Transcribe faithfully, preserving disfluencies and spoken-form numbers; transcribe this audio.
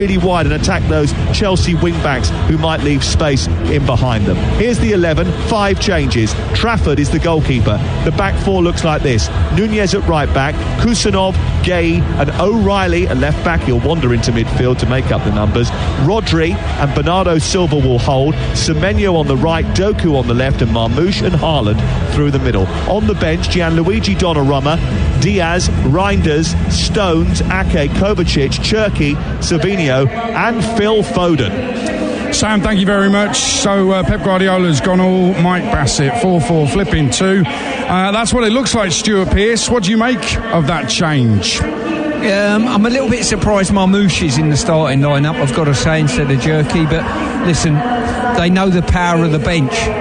really wide and attack those Chelsea wing-backs who might leave space in behind them. Here's the eleven, five changes. Trafford is the goalkeeper. The back four looks like this. Nunez at right back, Kusanov, Gay and O'Reilly at left back. He'll wander into midfield to make up the numbers. Rodri and Bernardo Silva will hold. Semenyo on the right, Doku on the left, and Marmoush and Haaland through the middle. On the bench, Gianluigi Donnarumma, Diaz, Reinders, Stones, Ake, Kovacic, Cherki, Savinho and Phil Foden. Sam, thank you very much. So uh, Pep Guardiola's gone all Mike Bassett, four four flipping two. Uh, that's what it looks like, Stuart Pearce. What do you make of that change? Um, I'm a little bit surprised Marmoush is in the starting lineup, I've got to say, instead of Cherki. But listen, they know the power of the bench.